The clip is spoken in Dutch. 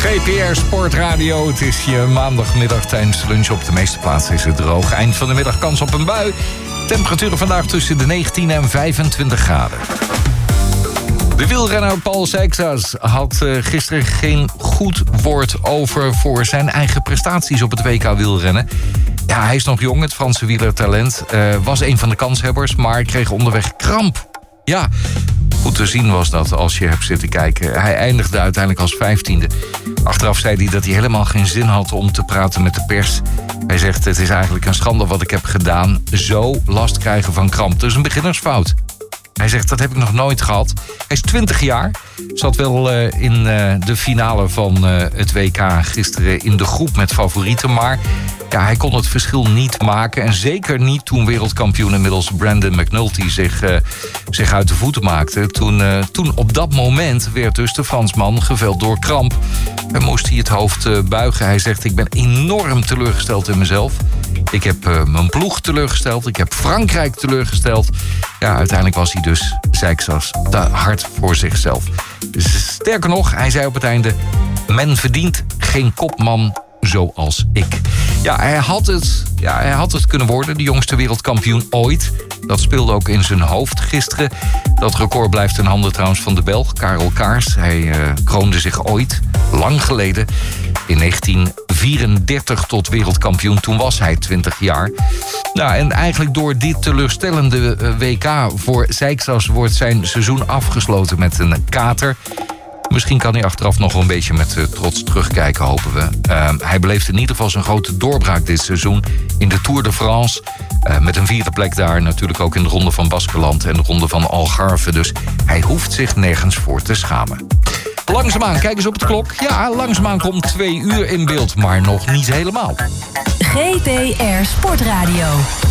GPR Sportradio. Het is je maandagmiddag tijdens de lunch. Op de meeste plaatsen is het droog. Eind van de middag kans op een bui. Temperaturen vandaag tussen de 19 en 25 graden. De wielrenner Paul Seixas had gisteren geen goed woord over voor zijn eigen prestaties op het WK wielrennen. Ja, hij is nog jong, het Franse wielertalent. Was een van de kanshebbers, maar kreeg onderweg kramp. Ja, goed te zien was dat als je hebt zitten kijken. Hij eindigde uiteindelijk als 15e. Achteraf zei hij dat hij helemaal geen zin had om te praten met de pers. Hij zegt, het is eigenlijk een schande wat ik heb gedaan. Zo last krijgen van kramp. Dat is een beginnersfout. Hij zegt, dat heb ik nog nooit gehad. Hij is 20 jaar. Zat wel in de finale van het WK gisteren in de groep met favorieten. Maar ja, hij kon het verschil niet maken. En zeker niet toen wereldkampioen inmiddels Brandon McNulty zich uit de voeten maakte. Toen op dat moment werd dus de Fransman geveld door kramp. En moest hij het hoofd buigen. Hij zegt, ik ben enorm teleurgesteld in mezelf. Ik heb mijn ploeg teleurgesteld. Ik heb Frankrijk teleurgesteld. Ja, uiteindelijk was hij dus, Seixas, te hard voor zichzelf. Sterker nog, hij zei op het einde, men verdient geen kopman zoals ik. Ja, hij had het kunnen worden, de jongste wereldkampioen ooit. Dat speelde ook in zijn hoofd gisteren. Dat record blijft in handen trouwens van de Belg, Karel Kaars. Hij kroonde zich ooit, lang geleden, in 1934 tot wereldkampioen. Toen was hij 20 jaar. Nou, en eigenlijk door dit teleurstellende WK voor Seixas wordt zijn seizoen afgesloten met een kater. Misschien kan hij achteraf nog wel een beetje met trots terugkijken, hopen we. Hij beleeft in ieder geval zijn grote doorbraak dit seizoen in de Tour de France. Met een 4e plek daar, natuurlijk ook in de ronde van Baskeland en de ronde van Algarve. Dus hij hoeft zich nergens voor te schamen. Langzaamaan, kijk eens op de klok. Ja, langzaamaan komt 2 uur in beeld, maar nog niet helemaal. GPR Sportradio.